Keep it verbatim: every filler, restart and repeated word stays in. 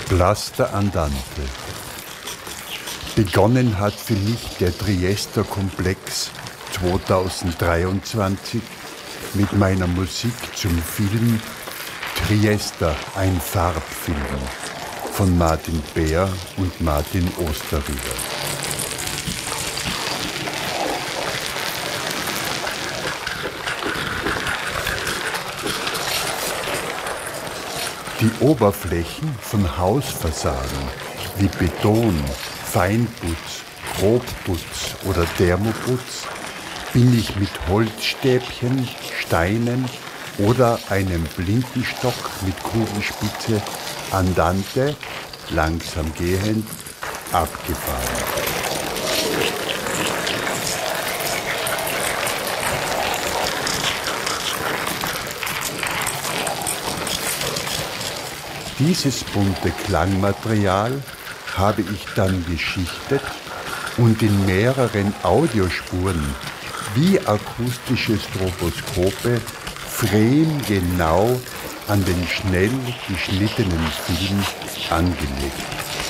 Blaster Andante. Begonnen hat für mich der Triester Komplex zweitausenddreiundzwanzig mit meiner Musik zum Film Triester, ein Farbfilm von Martin Beer und Martin Osterrieder. Die Oberflächen von Hausfassaden wie Beton, Feinputz, Grobputz oder Thermoputz bin ich mit Holzstäbchen, Steinen oder einem Blindenstock mit Kugelspitze Andante, langsam gehend, abgefahren. Dieses bunte Klangmaterial habe ich dann geschichtet und in mehreren Audiospuren wie akustische Stroboskope framegenau an den schnell geschnittenen Film angelegt.